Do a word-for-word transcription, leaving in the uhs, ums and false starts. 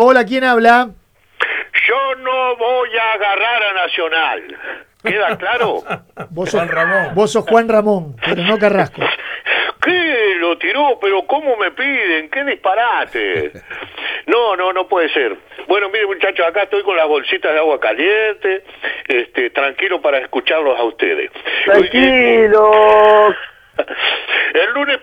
Hola, ¿quién habla? Yo no voy a agarrar a Nacional. ¿Queda claro? Vos sos, Juan Ramón. Vos sos Juan Ramón, pero no Carrasco. ¿Qué? Lo tiró, pero ¿cómo me piden? ¡Qué disparate! No, no, no puede ser. Bueno, mire, muchachos, acá estoy con las bolsitas de agua caliente, este, tranquilo para escucharlos a ustedes. Tranquilo. El lunes